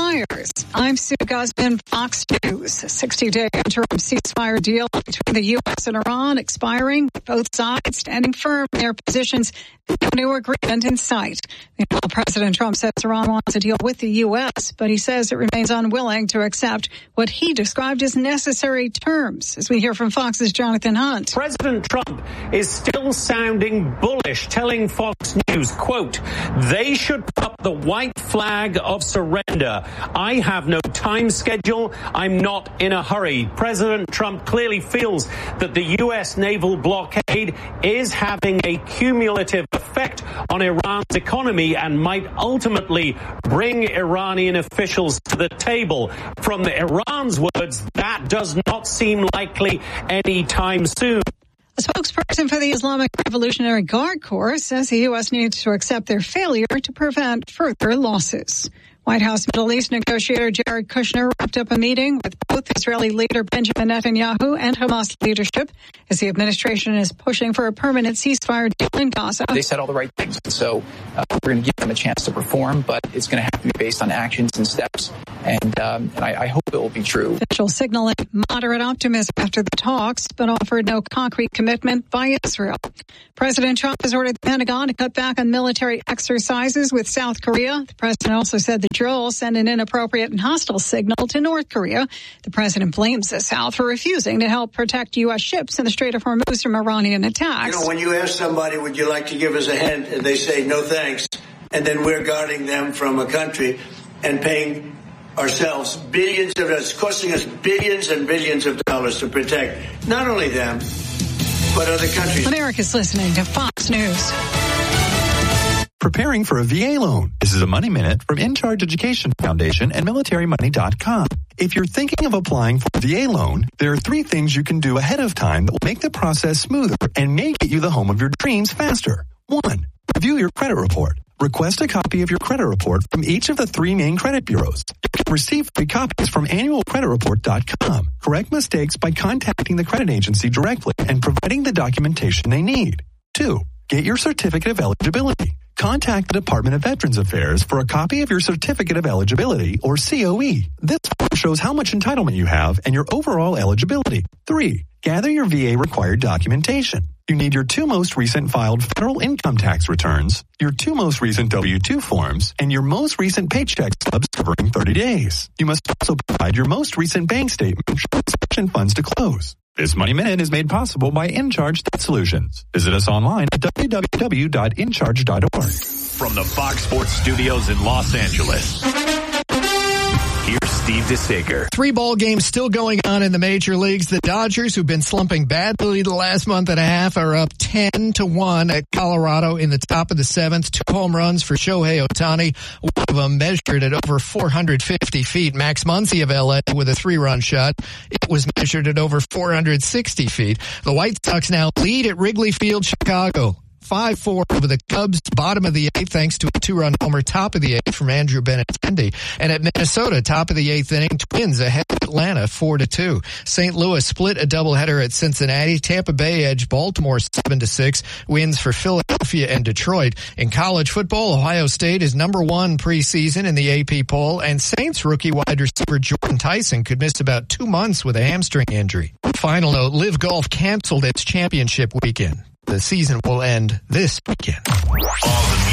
ceasefires. I'm Sue Guzman, Fox News. A 60-day interim ceasefire deal between the U.S. and Iran expiring, with both sides standing firm in their positions. No new agreement in sight. Meanwhile, President Trump says Iran wants a deal with the U.S., but he says it remains unwilling to accept what he described as necessary terms. As we hear from Fox's Jonathan Hunt. President Trump is still sounding bullish, telling Fox News, quote, "They should put up the white flag of surrender. I have no time schedule. I'm not in a hurry." President Trump clearly feels that the U.S. naval blockade is having a cumulative effect on Iran's economy and might ultimately bring Iranian officials to the table. From Iran's words, that does not seem likely anytime soon. A spokesperson for the Islamic Revolutionary Guard Corps says the U.S. needs to accept their failure to prevent further losses. White House Middle East negotiator Jared Kushner wrapped up a meeting with both Israeli leader Benjamin Netanyahu and Hamas leadership as the administration is pushing for a permanent ceasefire deal in Gaza. They said all the right things, and so we're going to give them a chance to perform, but it's going to have to be based on actions and steps, and I hope it will be true. Officials signaling moderate optimism after the talks, but offered no concrete commitment by Israel. President Trump has ordered the Pentagon to cut back on military exercises with South Korea. The president also said the drills send an inappropriate and hostile signal to North Korea. The president blames the South for refusing to help protect U.S. ships in the Strait of Hormuz from Iranian attacks. You know, when you ask somebody, would you like to give us a hand, and they say, no thanks, and then we're guarding them from a country and paying ourselves billions of dollars, costing us billions and billions of dollars to protect not only them, but other countries. America's listening to Fox News. Preparing for a VA loan. This is a Money Minute from In Charge Education Foundation and MilitaryMoney.com. If you're thinking of applying for a VA loan, there are 3 things you can do ahead of time that will make the process smoother and may get you the home of your dreams faster. 1. Review your credit report. Request a copy of your credit report from each of the 3 main credit bureaus. You can receive free copies from annualcreditreport.com. Correct mistakes by contacting the credit agency directly and providing the documentation they need. 2. Get your certificate of eligibility. Contact the Department of Veterans Affairs for a copy of your Certificate of Eligibility, or COE. This form shows how much entitlement you have and your overall eligibility. 3. Gather your VA required documentation. You need your 2 most recent filed federal income tax returns, your 2 most recent W-2 forms, and your most recent paycheck stubs covering 30 days. You must also provide your most recent bank statement showing sufficient funds to close. This Money Minute is made possible by InCharge Debt Solutions. Visit us online at www.incharge.org. From the Fox Sports Studios in Los Angeles, here's Steve DeSager. 3 ball games still going on in the major leagues. The Dodgers, who've been slumping badly the last month and a half, are up 10-1 at Colorado in the top of the 7th. 2 home runs for Shohei Ohtani, one of them measured at over 450 feet. Max Muncy of LA with a 3-run shot. It was measured at over 460 feet. The White Sox now lead at Wrigley Field, Chicago. 5-4 over the Cubs, bottom of the 8th, thanks to a 2-run homer, top of the 8th from Andrew Benintendi. And at Minnesota, top of the 8th inning, Twins ahead of Atlanta 4-2. St. Louis split a doubleheader at Cincinnati. Tampa Bay edged Baltimore 7-6. Wins for Philadelphia and Detroit. In college football, Ohio State is number 1 preseason in the AP poll, and Saints rookie wide receiver Jordan Tyson could miss about 2 months with a hamstring injury. Final note, Live Golf canceled its championship weekend. The season will end this weekend. All the